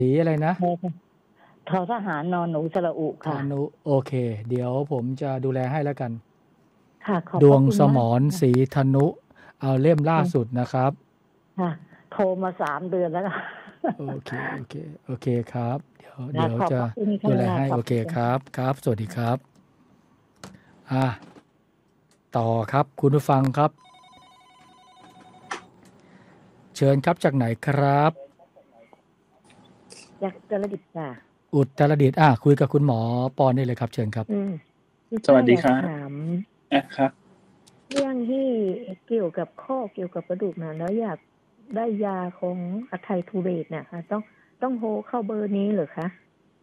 สีอะไรนะทอทหารนอนหนูสระอุค่ะอนุโอเคเดี๋ยวผมจะดูแลให้แล้วกันค่ะขอบดวงคุณสมมากรศรีธนุเอาเล่มล่าสุดนะครับค่ะโทรมา3 เดือนแล้วค่ะโอเคครับเดี๋ยวจะดูแลให้โอเคครับสวัสดีครับต่อครับคุณผู้ฟังครับเชิญครับจากไหนครับจากอุตรดิตถ์ค่ะอุตรดิตถ์คุยกับคุณหมอปอนได้เลยครับเชิญครับสวัสดีครับถามครับเรื่องที่เกี่ยวกับข้อเกี่ยวกับกระดูกนะแล้วอยากได้ยาของอไททูเรตเนี่ยค่ะต้องโทรเข้าเบอร์นี้เหรอคะ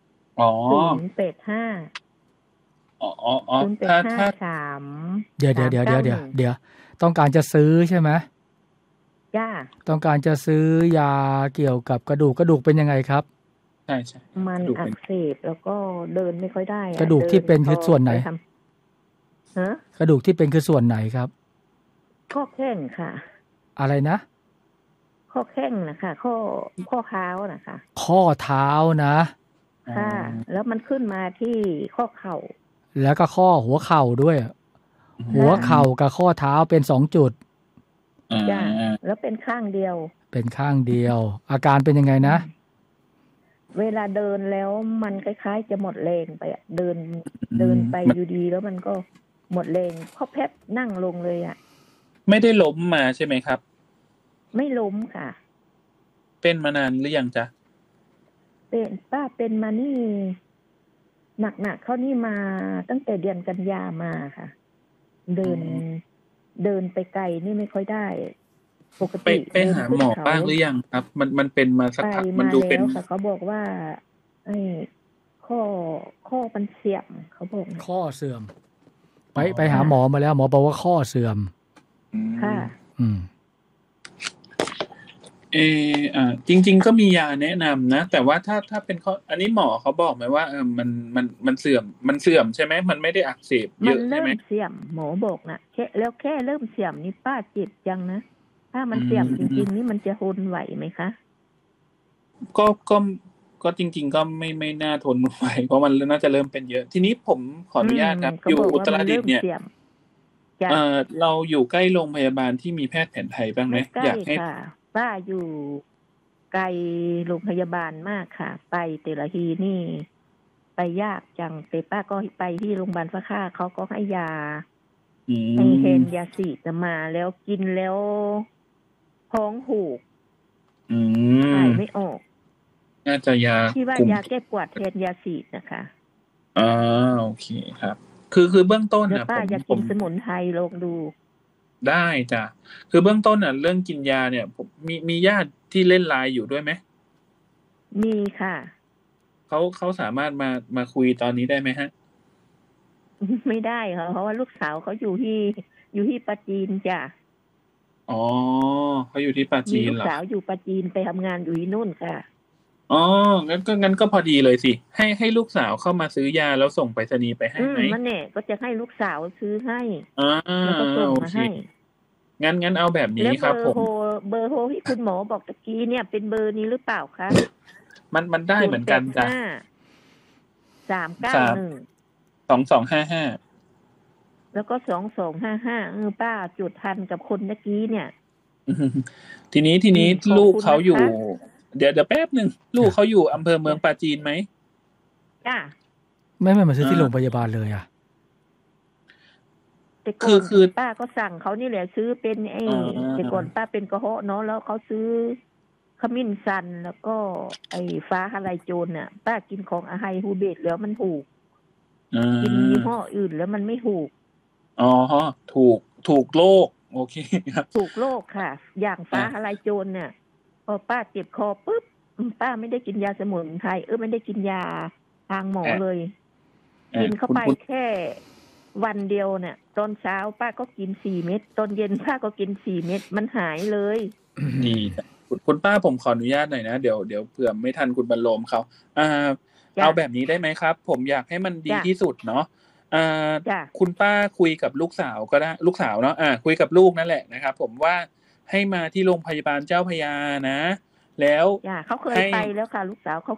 085085 3 เดี๋ยวต้องการจะซื้อใช่ไหมจ้าต้องการจะซื้อยาเกี่ยวกับกระดูกเป็นยังไงครับใช่มันอักเสบแล้วก็เดินไม่ค่อยได้กระดูกที่เป็นคือส่วนไหนกระดูกที่เป็นคือส่วนไหนครับข้อแข้งค่ะอะไรนะข้อแข้งนะคะข้อเท้านะคะข้อเท้านะค่ะแล้วมันขึ้นมาที่ข้อเข่าแล้วก็ข้อหัวเข่าด้วยหัวเข่ากับข้อเท้าเป็น2 จุดจ้ะแล้วเป็นข้างเดียวอาการเป็นยังไงนะเวลาเดินแล้วมันคล้ายๆจะหมดแรงไปเดินไปอยู่ดีแล้วมันก็หมดแรงพอแพบนั่งลงเลยไม่ได้ล้มมาใช่ไหมครับไม่ล้มค่ะเป็นมานานหรือยังจ๊ะป้าเป็นมานี่หนักๆเขานี่มาตั้งแต่เดือนกันยามาค่ะเดินไปไกลนี่ไม่ค่อยได้ปกติไปหาหมอบ้างหรือยังครับมันเป็นมาสักพักมันดูเป็นค่ะเขาบอกว่าไอ้ข้อมันเสื่อมเขาบอกข้อเสื่อมไปหาหมอมาแล้วหมอบอกว่าข้อเสื่อมค่ะจริงๆก็มียาแนะนำนะแต่ว่าถ้าเป็นข้ออันนี้หมอเขาบอกไหมว่ามันเสื่อมใช่ไหมมันไม่ได้อักเสบเยอะใช่ไหมมันเริ่มเสื่อมหมอบอกนะแค่เริ่มเสื่อมนี่ป้าเจ็บจังนะถ้ามันเสื่อมจริงๆนี่มันจะทนไหวไหมคะก็จริงๆก็ไม่น่าทนไหวเพราะมันน่าจะเริ่มเป็นเยอะทีนี้ผมขออนุญาตครับอยู่อุตรดิตถ์เนี่ยเราอยู่ใกล้โรงพยาบาลที่มีแพทย์แผนไทยบ้างไหมอยากให้ป้าอยู่ไกลโรงพยาบาลมากค่ะไปแต่ละทีนี่ไปยากจังแต่ป้าก็ไปที่โรงพยาบาลฟ้าค่าเขาก็ให้ยาให้เฮนยาสีจะมาแล้วกินแล้วท้องผูกถ่ายไม่ออกน่าจะยาที่ว่ายาแก้ปวดเฮนยาสีนะคะโอเคครับคือเบื้องต้นนะป้าอยากกินสมุนไพรลองดูได้จ้ะคือเบื้องต้นเรื่องกินยาเนี่ยผมมีญาติที่เล่นไลน์อยู่ด้วยไหมมีค่ะเขาสามารถมาคุยตอนนี้ได้ไหมฮะไม่ได้ค่ะเพราะว่าลูกสาวเขาอยู่ที่ปาจีนจ้ะเขาอยู่ที่ปาจีนเหรอลูกสาวอยู่ปาจีนไปทำงานอยู่ที่นู่นค่ะงั้นก็พอดีเลยสิให้ลูกสาวเข้ามาซื้อยาแล้วส่งไปรษณีย์ไปให้ไหมมันเนี่ยก็จะให้ลูกสาวซื้อให้แล้วก็ส่งมาให้งั้นเอาแบบนี้ครับผมเบอร์โทรที่คุณหมอบอกตะกี้เนี่ยเป็นเบอร์นี้หรือเปล่าคะมันได้เหมือนกันจ้ะ 3912255แล้วก็2255ป้าจุดทันกับคนเมื่อกี้เนี่ยทีนี้ลูกเขาอยู่เดี๋ยวแป๊บนึงลูกเขาอยู่อำเภอเมืองปราจีนไหมจ้ะไม่มาซื้อที่โรงพยาบาลเลยคือป้าก็สั่งเขานี่แหละซื้อเป็นแต่ก่อนป้าเป็นกระเพาะเนาะแล้วเขาซื้อขมิ้นชันแล้วก็ไอ้ฟ้าทลายโจรน่ะป้ากินของอาไฮฮูเบตแล้วมันถูกกินยี่ห้ออื่นแล้วมันไม่ถูกถูกโรคโอเคครับถูกโรคค่ะอย่างฟ้าทลายโจรเนี่ยพอป้าเจ็บคอปุ๊บป้าไม่ได้กินยาสมุนไพรไม่ได้กินยาทางหมอเลยกินเข้าไปแค่วันเดียวเนี่ยตอนเช้าป้าก็กิน4 เม็ดตอนเย็นป้าก็กิน4 เม็ดมันหายเลยดีคุณป้าผมขออนุญาตหน่อยนะเดี๋ยวเผื่อไม่ทันคุณบรรลมเขาเอาแบบนี้ได้ไหมครับผมอยากให้มันดีที่สุดเนาะคุณป้าคุยกับลูกสาวก็ได้ลูกสาวเนาะคุยกับลูกนั่นแหละนะครับผมว่าให้มาที่โรงพยาบาลเจ้าพระยานะแล้วเขาเคยไปแล้วค่ะ ลูกสาวเขา